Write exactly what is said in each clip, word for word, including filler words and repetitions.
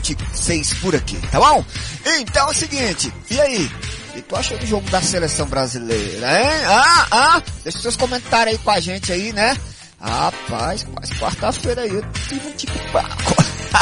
vinte e seis por aqui, tá bom? Então é o seguinte, e aí? O que tu acha do jogo da seleção brasileira, hein? Ah, ah, deixa seus comentários aí com a gente aí, né? Rapaz, quase quarta-feira aí eu tive um tipo paco.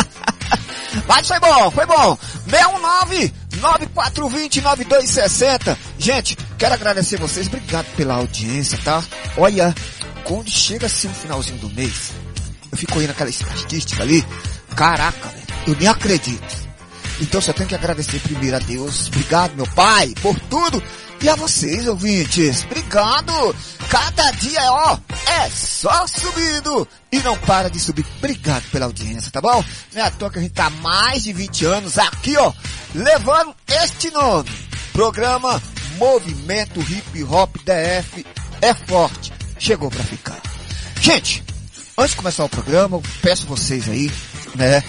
Mas foi bom, foi bom. seis um nove, nove quatro dois zero, nove dois seis zero. Gente, quero agradecer vocês, obrigado pela audiência, tá? Olha, quando chega assim no finalzinho do mês, eu fico olhando aquela estatística ali, caraca, velho, eu nem acredito. Então só tenho que agradecer primeiro a Deus, obrigado meu pai, por tudo, e a vocês ouvintes, obrigado. Cada dia, ó, é só subindo e não para de subir. Obrigado pela audiência, tá bom? Não é à toa que a gente tá há mais de vinte anos aqui, ó, levando este nome. Programa Movimento Hip Hop D F é forte, chegou pra ficar. Gente, antes de começar o programa, eu peço vocês aí, né,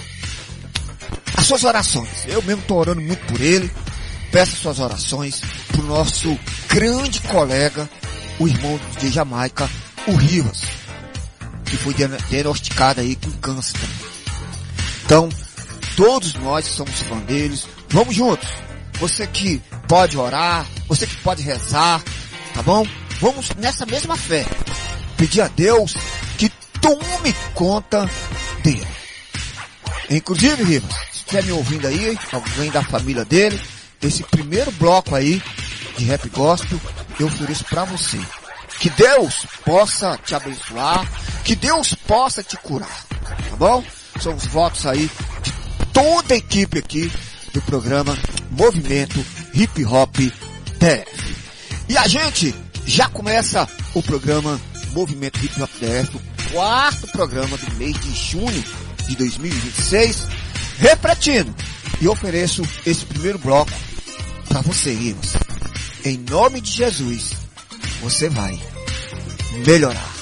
as suas orações. Eu mesmo tô orando muito por ele. Peço as suas orações pro nosso grande colega, o irmão de Jamaica, o Rivas, que foi diagnosticado aí com câncer também. Então, todos nós somos fãs deles. Vamos juntos. Você que pode orar, você que pode rezar, tá bom? Vamos nessa mesma fé pedir a Deus que tome conta dele. Inclusive, Rivas, se estiver me ouvindo aí, alguém da família dele, esse primeiro bloco aí de rap gospel, eu ofereço pra você. Que Deus possa te abençoar, que Deus possa te curar, tá bom? São os votos aí de toda a equipe aqui do programa Movimento Hip Hop D F. E a gente já começa o programa Movimento Hip Hop D F, o quarto programa do mês de junho de dois mil e vinte e seis, refletindo, e ofereço esse primeiro bloco para você, irmãos. Em nome de Jesus, você vai melhorar.